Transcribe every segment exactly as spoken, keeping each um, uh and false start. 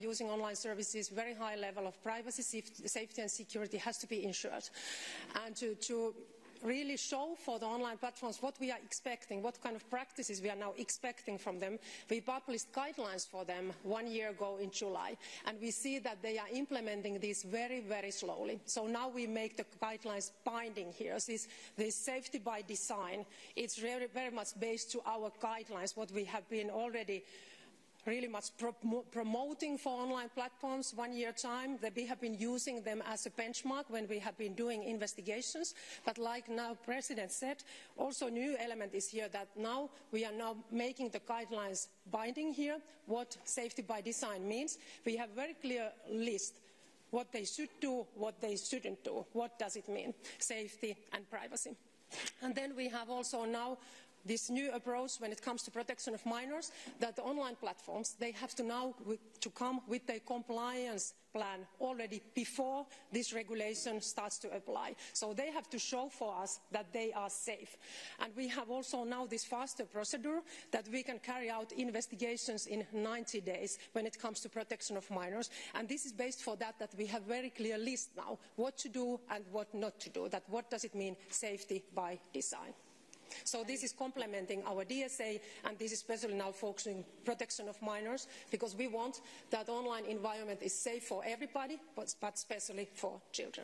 using online services, very high level of privacy, safety and security has to be ensured. And to, to really show for the online platforms what we are expecting, what kind of practices we are now expecting from them. We published guidelines for them one year ago in July, and we see that they are implementing this very, very slowly. So now we make the guidelines binding here. This, this safety by design, it's very, very much based to our guidelines, what we have been already really much pro promoting for online platforms one year time, that we have been using them as a benchmark when we have been doing investigations. But like now President said, also a new element is here that now we are now making the guidelines binding here, what safety by design means. We have a very clear list what they should do, what they shouldn't do. What does it mean? Safety and privacy. And then we have also now this new approach when it comes to protection of minors, that the online platforms, they have to now to come with a compliance plan already before this regulation starts to apply. So they have to show for us that they are safe. And we have also now this faster procedure that we can carry out investigations in ninety days when it comes to protection of minors. And this is based for that, that we have very clear list now, what to do and what not to do, that what does it mean, safety by design. So this is complementing our D S A, and this is especially now focusing on protection of minors, because we want that online environment is safe for everybody, but, but especially for children.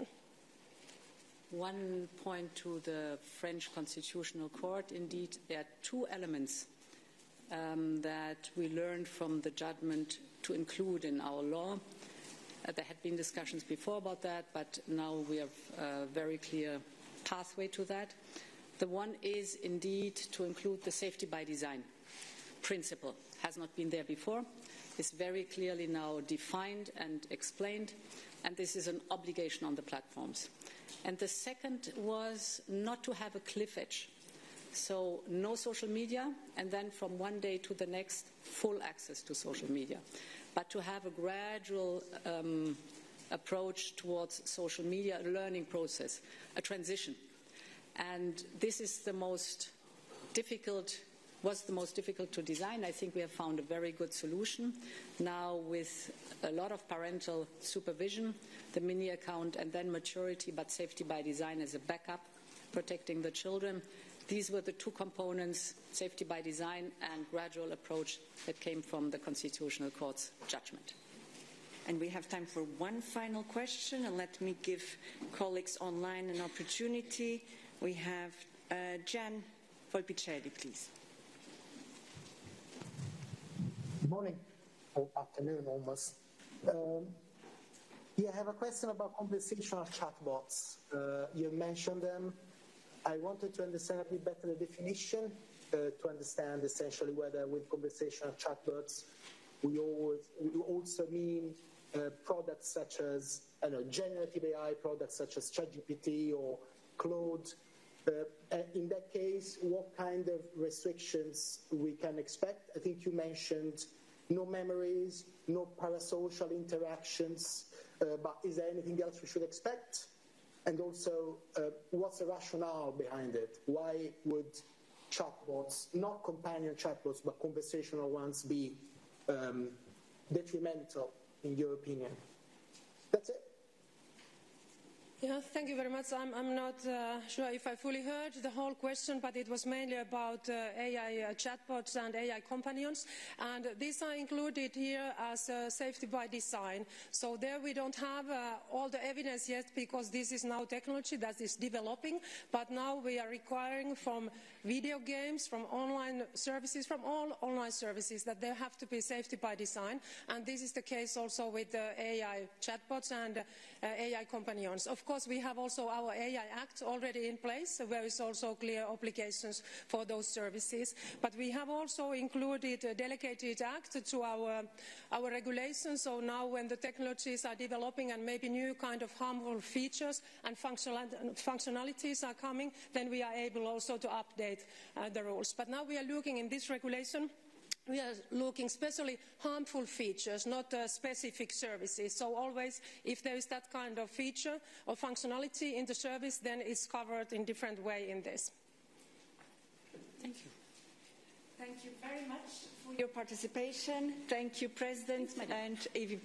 One point to the French Constitutional Court. Indeed, there are two elements um, that we learned from the judgment to include in our law. Uh, there had been discussions before about that, but now we have a very clear pathway to that. The one is indeed to include the safety by design principle. Has not been there before. It's very clearly now defined and explained, and this is an obligation on the platforms. And the second was not to have a cliff edge. So no social media, and then from one day to the next, full access to social media. But to have a gradual um, approach towards social media, a learning process, a transition. And this is the most difficult, was the most difficult to design. I think we have found a very good solution now with a lot of parental supervision, the mini account, and then maturity, but safety by design as a backup, protecting the children. These were the two components, safety by design and gradual approach, that came from the Constitutional Court's judgment. And we have time for one final question, and let me give colleagues online an opportunity. We have uh, Jan Volpicelli, please. Good morning, or afternoon almost. Um, yeah, I have a question about conversational chatbots. Uh, you mentioned them. I wanted to understand a bit better the definition, uh, to understand essentially whether with conversational chatbots we, always, we also mean uh, products such as, I don't know, generative A I products such as ChatGPT or Claude. Uh, in that case, what kind of restrictions we can expect? I think you mentioned no memories, no parasocial interactions, uh, but is there anything else we should expect? And also, uh, what's the rationale behind it? Why would chatbots, not companion chatbots, but conversational ones, be um, detrimental, in your opinion? That's it. Yeah, thank you very much. I'm, I'm not uh, sure if I fully heard the whole question, but it was mainly about uh, A I uh, chatbots and A I companions. And these are included here as uh, safety by design. So there we don't have uh, all the evidence yet, because this is now technology that is developing. But now we are requiring from video games, from online services, from all online services, that there have to be safety by design. And this is the case also with the A I chatbots and uh, A I companions. Of course, we have also our A I Act already in place, where is also clear obligations for those services. But we have also included a delegated act to our, our regulations. So now when the technologies are developing and maybe new kind of harmful features and functionalities are coming, then we are able also to update uh, the rules. But now we are looking in this regulation, we are looking especially harmful features, not uh, specific services. So always, if there is that kind of feature or functionality in the service, then it's covered in different way in this. Thank you. Thank you very much for your participation. Thank you, President and A V